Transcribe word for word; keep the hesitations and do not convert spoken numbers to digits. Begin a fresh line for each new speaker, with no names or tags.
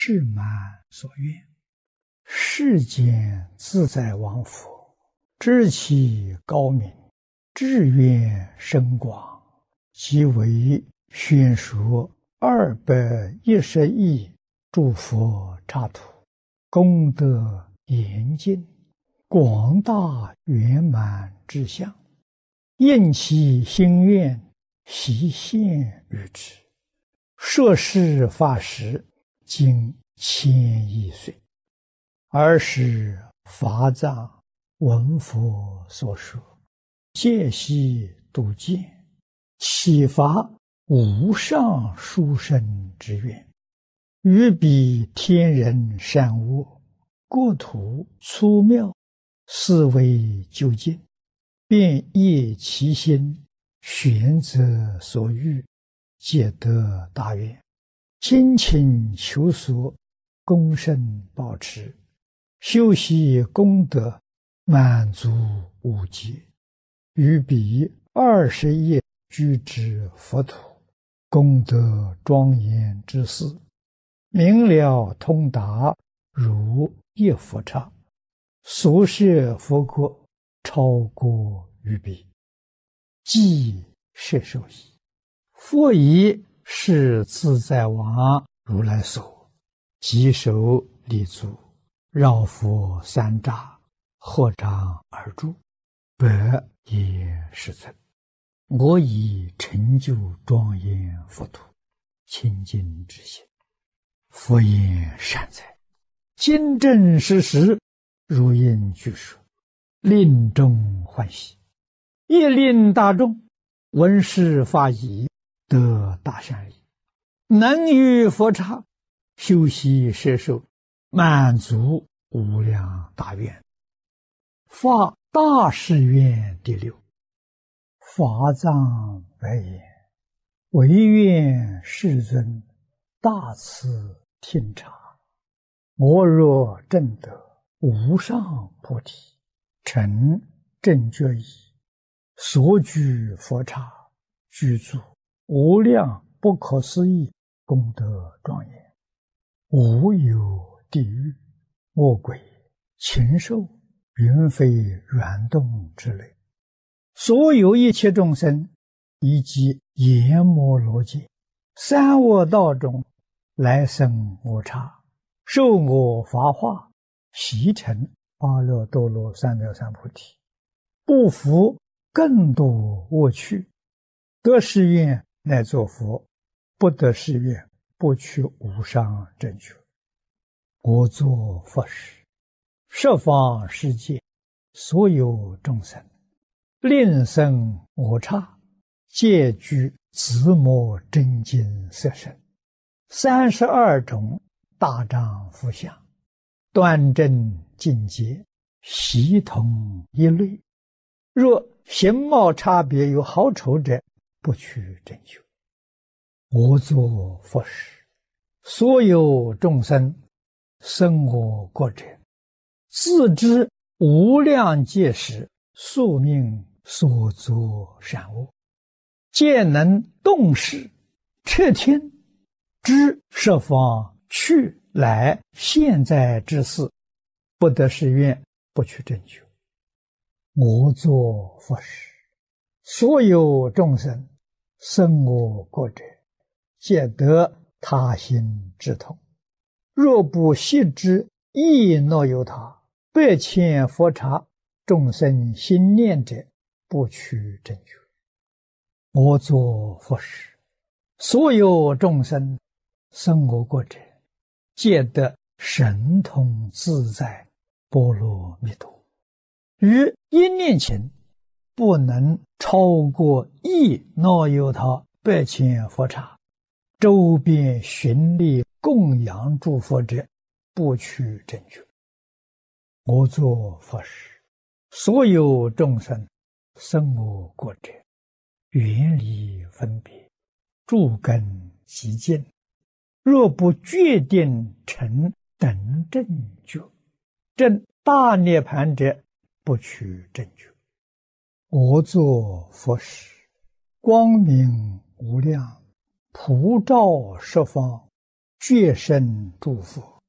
志满所愿。世间自在王佛，知其高明，志愿深广，即为宣说二百一十亿诸佛刹土，功德严尽，广大圆满之相，应其心愿，悉现于之。摄事法时，经千亿岁，尔时法藏闻佛所说，戒悉度见，启发无上殊胜之愿，于彼天人善恶，国土粗妙，思维究竟，便业其心，选择所欲，皆得大愿，精勤求索，功胜保持，修习功德，满足无极，于彼二十亿居之佛土，功德庄严之事，明了通达，如一佛刹，所摄佛国，超过于彼，即摄受矣。佛以是自在王如来所，稽首立足，绕佛三匝，合掌而住，百也世尊，我以成就庄严佛土，清净之心。佛言善哉，今正实实，如应具说，令众欢喜，亦令大众闻是法已，得大善利，能于佛刹修习摄受，满足无量大愿。发大誓愿第六。法藏白言：唯愿世尊大慈听察，我若证得无上菩提，成正觉已，所居佛刹，具足无量不可思议功德庄严，无有地狱、恶鬼、禽兽、云飞软动之类，所有一切众生，以及阎摩罗界、三恶道中来生我刹，受我法化，习成阿耨多罗三藐三菩提，不服更多恶趣，得誓愿乃作佛，不得誓愿不取无上正觉。我作佛时，十方世界所有众生，令生我刹，皆具自摩真经色身，三十二种大丈夫相，端正境界，悉同一类。若形貌差别有好丑者，不取正觉。我作佛时，所有众生生我国者，自知无量界时宿命所作善恶，皆能动识彻听，知十方去来现在之事，不得誓愿，不取正觉。我作佛时，所有众生生我国者，皆得他心之痛。若不悉知亦若有他，百千佛刹众生心念者，不取正觉。我作佛时，所有众生生我国者，皆得神通自在波罗蜜多。于一念前，不能超过亦若有他百千佛刹，周边寻力供养诸佛者，不取正觉。我作佛时，所有众生生我国者，远离分别，诸根极净，若不决定成等正觉，证大涅盘者，不取正觉。我作佛时，光明无量，普照十方， 绝深诸佛。